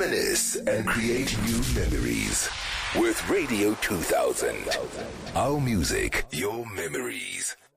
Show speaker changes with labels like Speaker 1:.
Speaker 1: Reminisce and create new memories with Radio 2000. Our music, your memories.